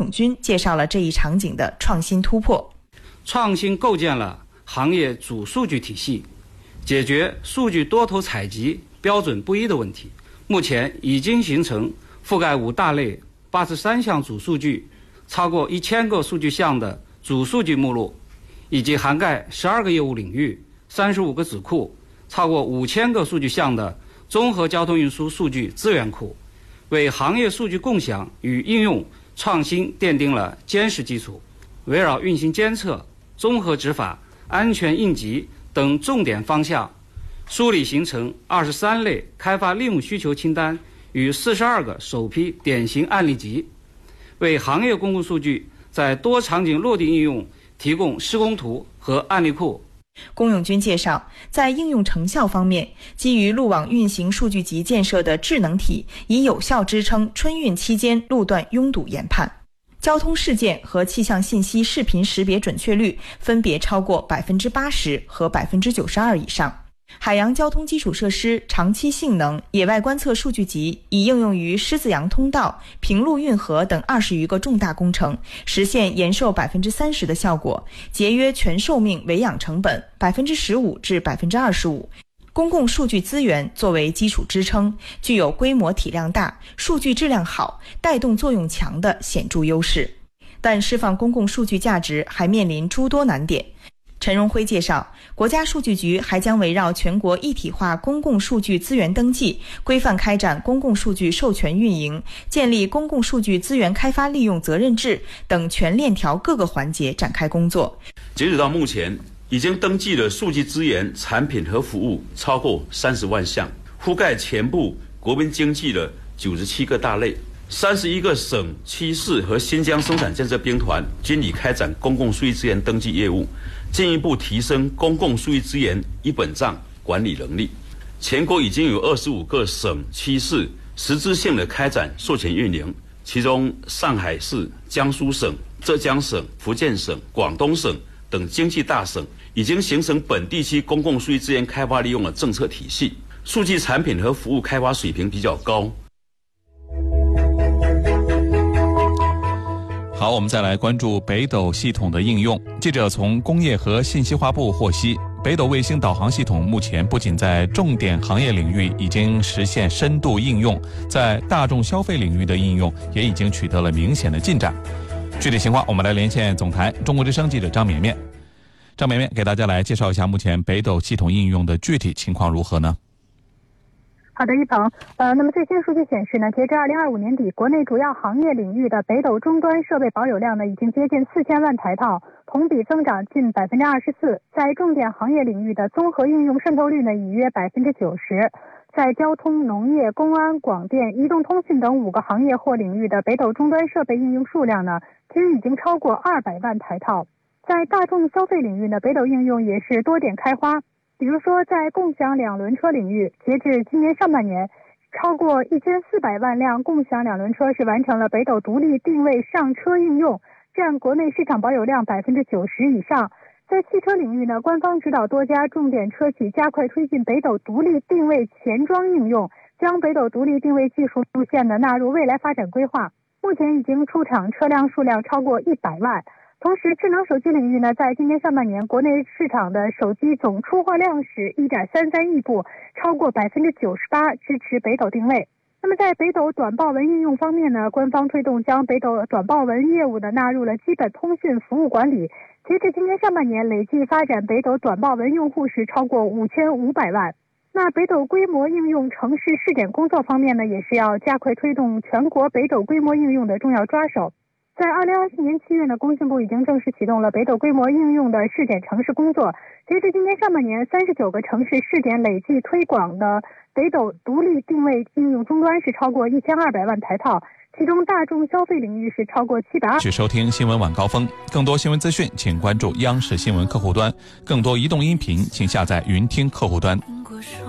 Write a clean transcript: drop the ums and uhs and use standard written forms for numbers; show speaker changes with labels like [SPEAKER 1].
[SPEAKER 1] 永军介绍了这一场景的创新突破。
[SPEAKER 2] 创新构建了行业主数据体系，解决数据多头采集标准不一的问题。目前已经形成覆盖5大类83项主数据、超过1000个数据项的主数据目录，以及涵盖12个业务领域、35个子库、超过5000个数据项的综合交通运输数据资源库，为行业数据共享与应用创新奠定了坚实基础。围绕运行监测、综合执法、安全应急等重点方向，梳理形成23类开发利用需求清单与42个首批典型案例集，为行业公共数据在多场景落地应用提供施工图和案例库。
[SPEAKER 1] 龚永军介绍，在应用成效方面，基于路网运行数据集建设的智能体已有效支撑春运期间路段拥堵研判。交通事件和气象信息视频识别准确率分别超过80%和92%以上。海洋交通基础设施长期性能野外观测数据集已应用于狮子洋通道、平陆运河等20余个重大工程，实现延寿30%的效果，节约全寿命维养成本15%至25%。公共数据资源作为基础支撑，具有规模体量大、数据质量好、带动作用强的显著优势。但释放公共数据价值还面临诸多难点。陈荣辉介绍，国家数据局还将围绕全国一体化公共数据资源登记、规范开展公共数据授权运营、建立公共数据资源开发利用责任制等全链条各个环节展开工作。
[SPEAKER 3] 截止到目前，已经登记的数据资源产品和服务超过30万项，覆盖全部国民经济的97个大类。31个省、区市和新疆生产建设兵团均已开展公共数据资源登记业务，进一步提升公共数据资源一本账管理能力。全国已经有25个省、区市实质性的开展授权运营，其中上海市、江苏省、浙江省、福建省、广东省等经济大省已经形成本地区公共数据资源开发利用的政策体系，数据产品和服务开发水平比较高。
[SPEAKER 4] 好，我们再来关注北斗系统的应用。记者从工业和信息化部获悉，北斗卫星导航系统目前不仅在重点行业领域已经实现深度应用，在大众消费领域的应用也已经取得了明显的进展。具体情况，我们来连线总台中国之声记者张绵绵。张绵绵给大家来介绍一下目前北斗系统应用的具体情况如何呢？
[SPEAKER 5] 好的，一鹏。那么最新数据显示呢，截至2025年底，国内主要行业领域的北斗终端设备保有量呢，已经接近4000万台套，同比增长近24%。在重点行业领域的综合应用渗透率呢，已约90%。在交通、农业、公安、广电、移动通信等5个行业或领域的北斗终端设备应用数量呢，均已经超过200万台套。在大众消费领域呢，北斗应用也是多点开花。比如说，在共享2轮车领域，截至今年上半年，超过1400万辆共享2轮车是完成了北斗独立定位上车应用，占国内市场保有量90%以上。在汽车领域呢，官方指导多家重点车企加快推进北斗独立定位前装应用，将北斗独立定位技术路线呢纳入未来发展规划。目前已经出厂车辆数量超过100万。同时，智能手机领域呢，在今年上半年，国内市场的手机总出货量是1.33亿部，超过98%支持北斗定位。那么在北斗短报文应用方面呢，官方推动将北斗短报文业务呢纳入了基本通讯服务管理。截至今年上半年，累计发展北斗短报文用户是超过5500万。那北斗规模应用城市试点工作方面呢，也是要加快推动全国北斗规模应用的重要抓手。在2024年7月呢，工信部已经正式启动了北斗规模应用的试点城市工作。截至今年上半年，39个城市试点累计推广的北斗独立定位应用终端是超过1200万台套，其中大众消费领域是超过720。
[SPEAKER 4] 去收听新闻晚高峰，更多新闻资讯请关注央视新闻客户端，更多移动音频请下载云听客户端。